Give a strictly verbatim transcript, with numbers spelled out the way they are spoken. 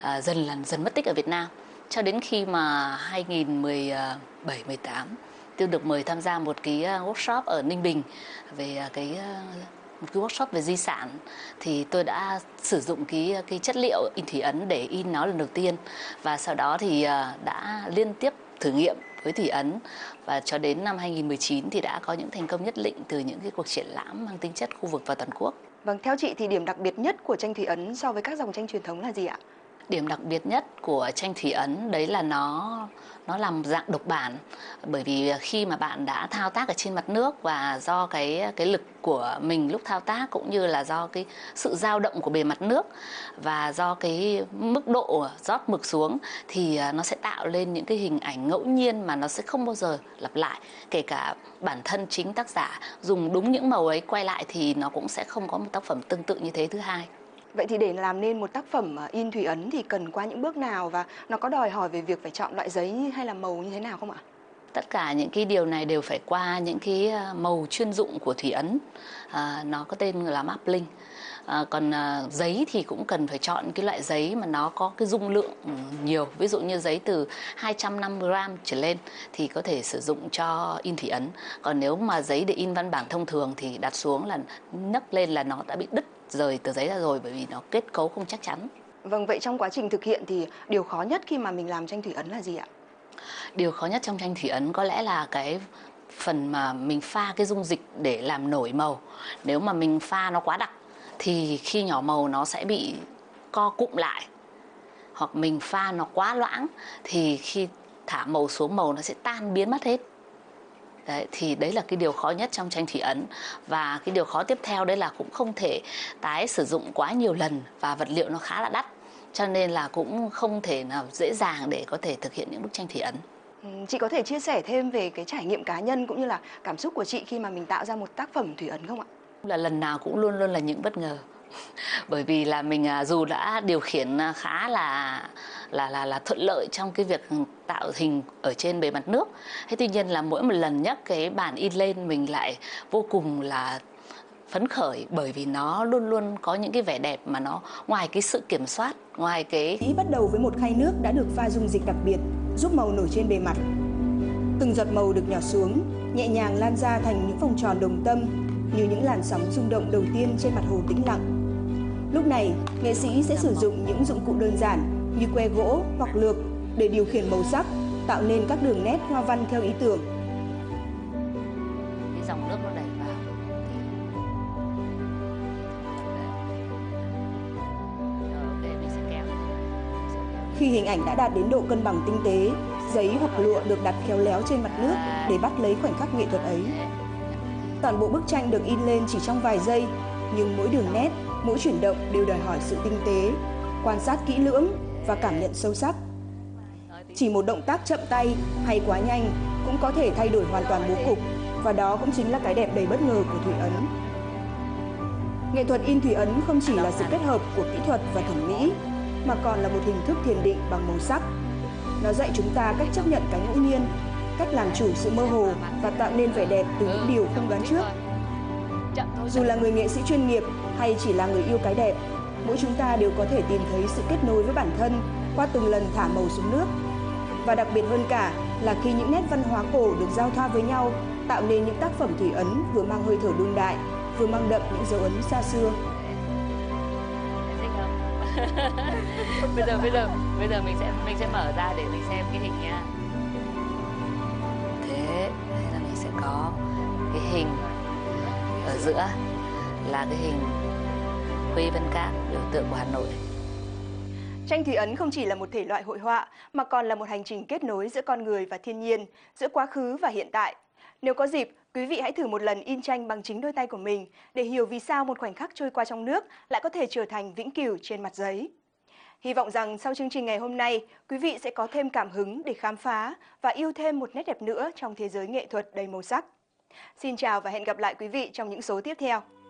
À, dần là dần mất tích ở Việt Nam cho đến khi mà hai nghìn mười bảy mười tám tôi được mời tham gia một cái workshop ở Ninh Bình về cái một cái workshop về di sản, thì tôi đã sử dụng cái cái chất liệu in thủy ấn để in nó lần đầu tiên, và sau đó thì đã liên tiếp thử nghiệm với thủy ấn, và cho đến năm hai nghìn mười chín thì đã có những thành công nhất định từ những cái cuộc triển lãm mang tính chất khu vực và toàn quốc. Vâng, theo chị thì điểm đặc biệt nhất của tranh thủy ấn so với các dòng tranh truyền thống là gì ạ? Điểm đặc biệt nhất của tranh thủy ấn đấy là nó nó làm dạng độc bản, bởi vì khi mà bạn đã thao tác ở trên mặt nước, và do cái cái lực của mình lúc thao tác, cũng như là do cái sự dao động của bề mặt nước và do cái mức độ rót mực xuống, thì nó sẽ tạo lên những cái hình ảnh ngẫu nhiên mà nó sẽ không bao giờ lặp lại. Kể cả bản thân chính tác giả dùng đúng những màu ấy quay lại thì nó cũng sẽ không có một tác phẩm tương tự như thế thứ hai. Vậy thì để làm nên một tác phẩm in thủy ấn thì cần qua những bước nào, và nó có đòi hỏi về việc phải chọn loại giấy hay là màu như thế nào không ạ? Tất cả những cái điều này đều phải qua những cái màu chuyên dụng của thủy ấn, à, nó có tên là Mappling. À, còn à, giấy thì cũng cần phải chọn cái loại giấy mà nó có cái dung lượng nhiều, ví dụ như giấy từ hai trăm năm mươi gram trở lên thì có thể sử dụng cho in thủy ấn. Còn nếu mà giấy để in văn bản thông thường thì đặt xuống là nhấc lên là nó đã bị đứt rời tờ giấy ra rồi, bởi vì nó kết cấu không chắc chắn. Vâng, vậy trong quá trình thực hiện thì điều khó nhất khi mà mình làm tranh thủy ấn là gì ạ? Điều khó nhất trong tranh thủy ấn có lẽ là cái phần mà mình pha cái dung dịch để làm nổi màu. Nếu mà mình pha nó quá đặc thì khi nhỏ màu nó sẽ bị co cụm lại, hoặc mình pha nó quá loãng thì khi thả màu xuống màu nó sẽ tan biến mất hết. Đấy, thì đấy là cái điều khó nhất trong tranh thủy ấn. Và cái điều khó tiếp theo đấy là cũng không thể tái sử dụng quá nhiều lần, và vật liệu nó khá là đắt, cho nên là cũng không thể nào dễ dàng để có thể thực hiện những bức tranh thủy ấn. Chị có thể chia sẻ thêm về cái trải nghiệm cá nhân cũng như là cảm xúc của chị khi mà mình tạo ra một tác phẩm thủy ấn không ạ? Là lần nào cũng luôn luôn là những bất ngờ. Bởi vì là mình dù đã điều khiển khá là là là là thuận lợi trong cái việc tạo hình ở trên bề mặt nước. Thế tuy nhiên là mỗi một lần nhấc cái bàn in lên mình lại vô cùng là phấn khởi, bởi vì nó luôn luôn có những cái vẻ đẹp mà nó ngoài cái sự kiểm soát, ngoài cái Ý bắt đầu với một khay nước đã được pha dung dịch đặc biệt giúp màu nổi trên bề mặt. Từng giọt màu được nhỏ xuống, nhẹ nhàng lan ra thành những vòng tròn đồng tâm, như những làn sóng rung động đầu tiên trên mặt hồ tĩnh lặng. Lúc này, nghệ sĩ sẽ sử dụng những dụng cụ đơn giản như que gỗ hoặc lược để điều khiển màu sắc, tạo nên các đường nét hoa văn theo ý tưởng. Cái dòng nước nó đẩy vào. Khi hình ảnh đã đạt đến độ cân bằng tinh tế, giấy hoặc lụa được đặt khéo léo trên mặt nước để bắt lấy khoảnh khắc nghệ thuật ấy. Toàn bộ bức tranh được in lên chỉ trong vài giây, nhưng mỗi đường nét, mỗi chuyển động đều đòi hỏi sự tinh tế, quan sát kỹ lưỡng và cảm nhận sâu sắc. Chỉ một động tác chậm tay hay quá nhanh cũng có thể thay đổi hoàn toàn bố cục, và đó cũng chính là cái đẹp đầy bất ngờ của thủy ấn. Nghệ thuật in thủy ấn không chỉ là sự kết hợp của kỹ thuật và thẩm mỹ, mà còn là một hình thức thiền định bằng màu sắc. Nó dạy chúng ta cách chấp nhận cái ngẫu nhiên, cách làm chủ sự mơ hồ và tạo nên vẻ đẹp từ những điều không đoán trước. Dù là người nghệ sĩ chuyên nghiệp hay chỉ là người yêu cái đẹp, mỗi chúng ta đều có thể tìm thấy sự kết nối với bản thân qua từng lần thả màu xuống nước. Và đặc biệt hơn cả là khi những nét văn hóa cổ được giao thoa với nhau, tạo nên những tác phẩm thủy ấn vừa mang hơi thở đương đại, vừa mang đậm những dấu ấn xa xưa. bây giờ bây giờ bây giờ mình sẽ mình sẽ mở ra để mình xem cái hình nha. Thế là mình sẽ có cái hình ở giữa là cái hình Quy Vân Cát, biểu tượng của Hà Nội. Tranh thủy ấn không chỉ là một thể loại hội họa mà còn là một hành trình kết nối giữa con người và thiên nhiên, giữa quá khứ và hiện tại. Nếu có dịp, quý vị hãy thử một lần in tranh bằng chính đôi tay của mình để hiểu vì sao một khoảnh khắc trôi qua trong nước lại có thể trở thành vĩnh cửu trên mặt giấy. Hy vọng rằng sau chương trình ngày hôm nay, quý vị sẽ có thêm cảm hứng để khám phá và yêu thêm một nét đẹp nữa trong thế giới nghệ thuật đầy màu sắc. Xin chào và hẹn gặp lại quý vị trong những số tiếp theo.